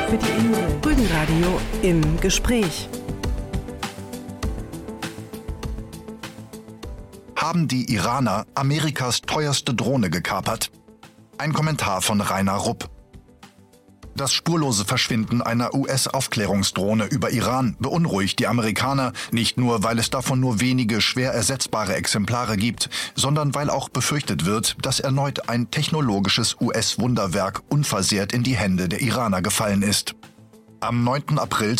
für die Insel. Rügenradio im Gespräch. Haben die Iraner Amerikas teuerste Drohne gekapert? Ein Kommentar von Rainer Rupp. Das spurlose Verschwinden einer US-Aufklärungsdrohne über Iran beunruhigt die Amerikaner, nicht nur, weil es davon nur wenige schwer ersetzbare Exemplare gibt, sondern weil auch befürchtet wird, dass erneut ein technologisches US-Wunderwerk unversehrt in die Hände der Iraner gefallen ist. Am 9. April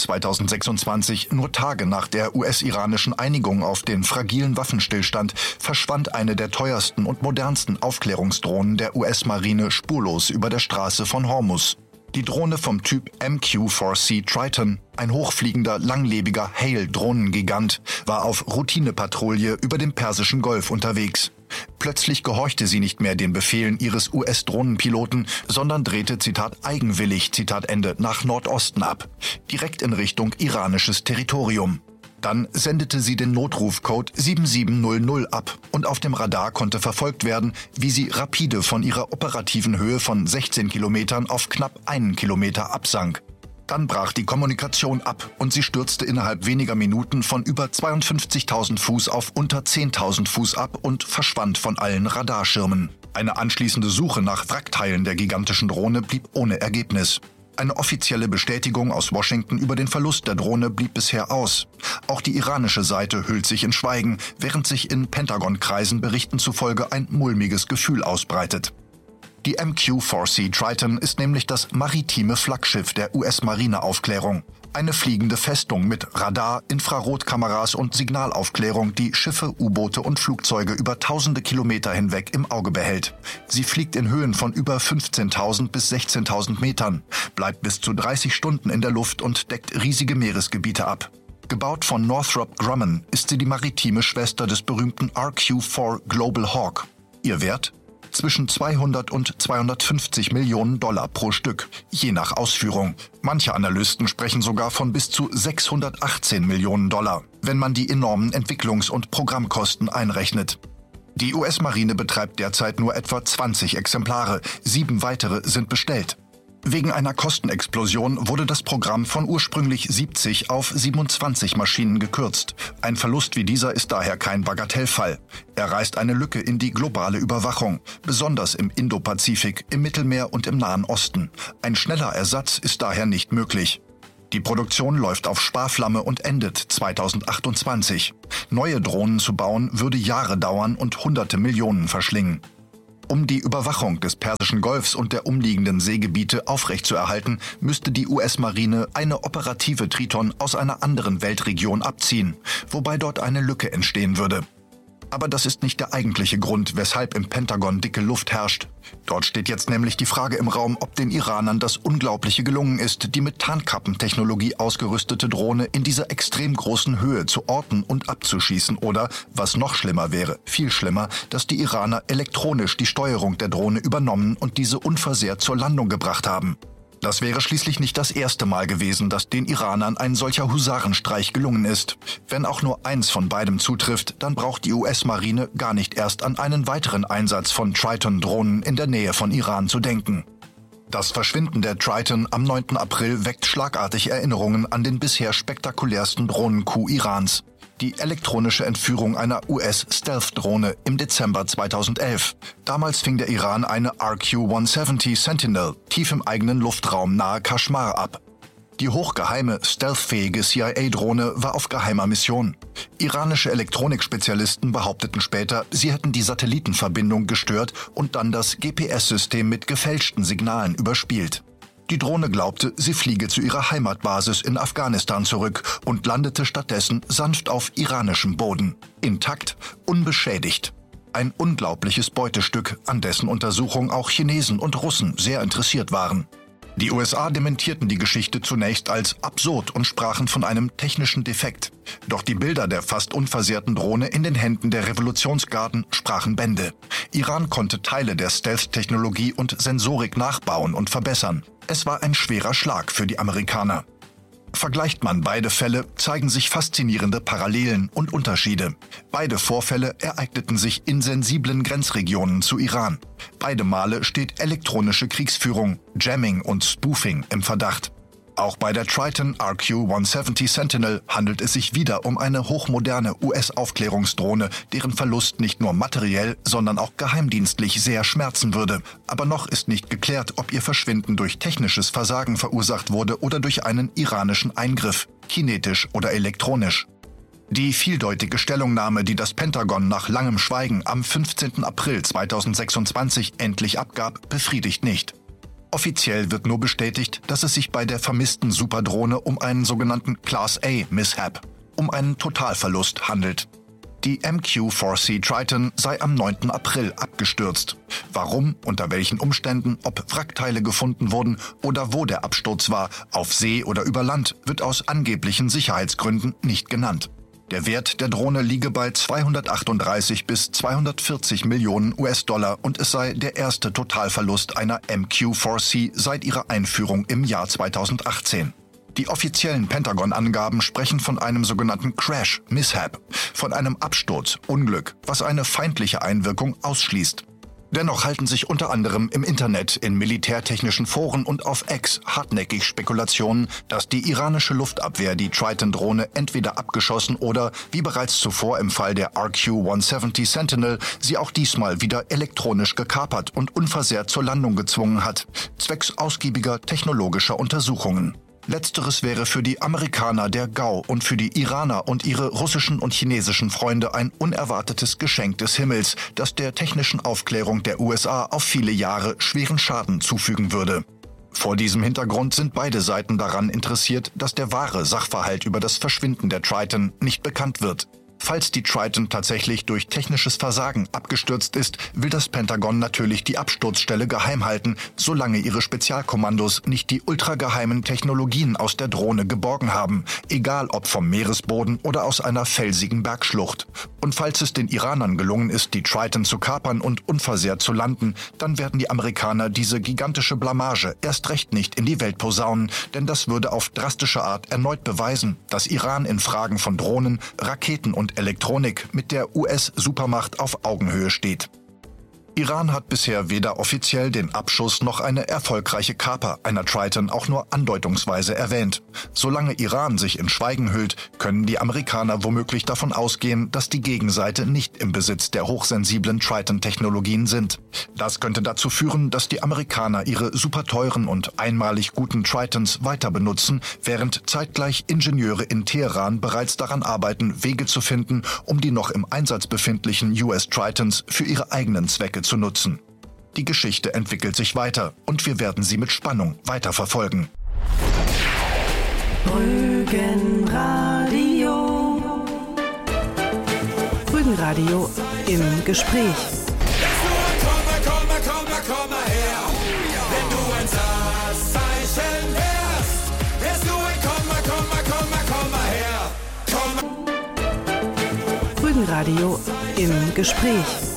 2026, nur Tage nach der US-iranischen Einigung auf den fragilen Waffenstillstand, verschwand eine der teuersten und modernsten Aufklärungsdrohnen der US-Marine spurlos über der Straße von Hormuz. Die Drohne vom Typ MQ-4C Triton, ein hochfliegender, langlebiger Hail-Drohnengigant, war auf Routinepatrouille über dem Persischen Golf unterwegs. Plötzlich gehorchte sie nicht mehr den Befehlen ihres US-Drohnenpiloten, sondern drehte, Zitat, eigenwillig, Zitat Ende, nach Nordosten ab, direkt in Richtung iranisches Territorium. Dann sendete sie den Notrufcode 7700 ab und auf dem Radar konnte verfolgt werden, wie sie rapide von ihrer operativen Höhe von 16 Kilometern auf knapp 1 Kilometer absank. Dann brach die Kommunikation ab und sie stürzte innerhalb weniger Minuten von über 52.000 Fuß auf unter 10.000 Fuß ab und verschwand von allen Radarschirmen. Eine anschließende Suche nach Wrackteilen der gigantischen Drohne blieb ohne Ergebnis. Eine offizielle Bestätigung aus Washington über den Verlust der Drohne blieb bisher aus. Auch die iranische Seite hüllt sich in Schweigen, während sich in Pentagon-Kreisen Berichten zufolge ein mulmiges Gefühl ausbreitet. Die MQ-4C Triton ist nämlich das maritime Flaggschiff der US-Marineaufklärung. Eine fliegende Festung mit Radar, Infrarotkameras und Signalaufklärung, die Schiffe, U-Boote und Flugzeuge über tausende Kilometer hinweg im Auge behält. Sie fliegt in Höhen von über 15.000 bis 16.000 Metern, bleibt bis zu 30 Stunden in der Luft und deckt riesige Meeresgebiete ab. Gebaut von Northrop Grumman ist sie die maritime Schwester des berühmten RQ-4 Global Hawk. Ihr Wert? Zwischen 200 und 250 Millionen Dollar pro Stück, je nach Ausführung. Manche Analysten sprechen sogar von bis zu 618 Millionen Dollar, wenn man die enormen Entwicklungs- und Programmkosten einrechnet. Die US-Marine betreibt derzeit nur etwa 20 Exemplare, 7 weitere sind bestellt. Wegen einer Kostenexplosion wurde das Programm von ursprünglich 70 auf 27 Maschinen gekürzt. Ein Verlust wie dieser ist daher kein Bagatellfall. Er reißt eine Lücke in die globale Überwachung, besonders im Indopazifik, im Mittelmeer und im Nahen Osten. Ein schneller Ersatz ist daher nicht möglich. Die Produktion läuft auf Sparflamme und endet 2028. Neue Drohnen zu bauen würde Jahre dauern und hunderte Millionen verschlingen. Um die Überwachung des Persischen Golfs und der umliegenden Seegebiete aufrechtzuerhalten, müsste die US-Marine eine operative Triton aus einer anderen Weltregion abziehen, wobei dort eine Lücke entstehen würde. Aber das ist nicht der eigentliche Grund, weshalb im Pentagon dicke Luft herrscht. Dort steht jetzt nämlich die Frage im Raum, ob den Iranern das Unglaubliche gelungen ist, die mit Tarnkappentechnologie ausgerüstete Drohne in dieser extrem großen Höhe zu orten und abzuschießen oder, was noch schlimmer wäre, viel schlimmer, dass die Iraner elektronisch die Steuerung der Drohne übernommen und diese unversehrt zur Landung gebracht haben. Das wäre schließlich nicht das erste Mal gewesen, dass den Iranern ein solcher Husarenstreich gelungen ist. Wenn auch nur eins von beidem zutrifft, dann braucht die US-Marine gar nicht erst an einen weiteren Einsatz von Triton-Drohnen in der Nähe von Iran zu denken. Das Verschwinden der Triton am 9. April weckt schlagartig Erinnerungen an den bisher spektakulärsten Drohnencoup Irans. Die elektronische Entführung einer US-Stealth-Drohne im Dezember 2011. Damals fing der Iran eine RQ-170 Sentinel tief im eigenen Luftraum nahe Kashmar ab. Die hochgeheime, stealthfähige CIA-Drohne war auf geheimer Mission. Iranische Elektronikspezialisten behaupteten später, sie hätten die Satellitenverbindung gestört und dann das GPS-System mit gefälschten Signalen überspielt. Die Drohne glaubte, sie fliege zu ihrer Heimatbasis in Afghanistan zurück und landete stattdessen sanft auf iranischem Boden. Intakt, unbeschädigt. Ein unglaubliches Beutestück, an dessen Untersuchung auch Chinesen und Russen sehr interessiert waren. Die USA dementierten die Geschichte zunächst als absurd und sprachen von einem technischen Defekt. Doch die Bilder der fast unversehrten Drohne in den Händen der Revolutionsgarden sprachen Bände. Iran konnte Teile der Stealth-Technologie und Sensorik nachbauen und verbessern. Es war ein schwerer Schlag für die Amerikaner. Vergleicht man beide Fälle, zeigen sich faszinierende Parallelen und Unterschiede. Beide Vorfälle ereigneten sich in sensiblen Grenzregionen zu Iran. Beide Male steht elektronische Kriegsführung, Jamming und Spoofing im Verdacht. Auch bei der Triton RQ-170 Sentinel handelt es sich wieder um eine hochmoderne US-Aufklärungsdrohne, deren Verlust nicht nur materiell, sondern auch geheimdienstlich sehr schmerzen würde. Aber noch ist nicht geklärt, ob ihr Verschwinden durch technisches Versagen verursacht wurde oder durch einen iranischen Eingriff, kinetisch oder elektronisch. Die vieldeutige Stellungnahme, die das Pentagon nach langem Schweigen am 15. April 2026 endlich abgab, befriedigt nicht. Offiziell wird nur bestätigt, dass es sich bei der vermissten Superdrohne um einen sogenannten Class-A-Mishap, um einen Totalverlust handelt. Die MQ-4C Triton sei am 9. April abgestürzt. Warum, unter welchen Umständen, ob Wrackteile gefunden wurden oder wo der Absturz war, auf See oder über Land, wird aus angeblichen Sicherheitsgründen nicht genannt. Der Wert der Drohne liege bei 238 bis 240 Millionen US-Dollar und es sei der erste Totalverlust einer MQ-4C seit ihrer Einführung im Jahr 2018. Die offiziellen Pentagon-Angaben sprechen von einem sogenannten Crash, Mishap, von einem Absturz, Unglück, was eine feindliche Einwirkung ausschließt. Dennoch halten sich unter anderem im Internet, in militärtechnischen Foren und auf X hartnäckig Spekulationen, dass die iranische Luftabwehr die Triton-Drohne entweder abgeschossen oder, wie bereits zuvor im Fall der RQ-170 Sentinel, sie auch diesmal wieder elektronisch gekapert und unversehrt zur Landung gezwungen hat, zwecks ausgiebiger technologischer Untersuchungen. Letzteres wäre für die Amerikaner der GAU und für die Iraner und ihre russischen und chinesischen Freunde ein unerwartetes Geschenk des Himmels, das der technischen Aufklärung der USA auf viele Jahre schweren Schaden zufügen würde. Vor diesem Hintergrund sind beide Seiten daran interessiert, dass der wahre Sachverhalt über das Verschwinden der Triton nicht bekannt wird. Falls die Triton tatsächlich durch technisches Versagen abgestürzt ist, will das Pentagon natürlich die Absturzstelle geheim halten, solange ihre Spezialkommandos nicht die ultrageheimen Technologien aus der Drohne geborgen haben, egal ob vom Meeresboden oder aus einer felsigen Bergschlucht. Und falls es den Iranern gelungen ist, die Triton zu kapern und unversehrt zu landen, dann werden die Amerikaner diese gigantische Blamage erst recht nicht in die Welt posaunen, denn das würde auf drastische Art erneut beweisen, dass Iran in Fragen von Drohnen, Raketen und Elektronik mit der US-Supermacht auf Augenhöhe steht. Iran hat bisher weder offiziell den Abschuss noch eine erfolgreiche Kaper einer Triton auch nur andeutungsweise erwähnt. Solange Iran sich in Schweigen hüllt, können die Amerikaner womöglich davon ausgehen, dass die Gegenseite nicht im Besitz der hochsensiblen Triton-Technologien sind. Das könnte dazu führen, dass die Amerikaner ihre superteuren und einmalig guten Tritons weiter benutzen, während zeitgleich Ingenieure in Teheran bereits daran arbeiten, Wege zu finden, um die noch im Einsatz befindlichen US-Tritons für ihre eigenen Zwecke zu nutzen. Die Geschichte entwickelt sich weiter und wir werden sie mit Spannung weiterverfolgen. Rügenradio. Rügenradio im Gespräch. Komm mal her. Wenn du ein Satzzeichen wärst du ein komm mal her. Rügenradio im Gespräch.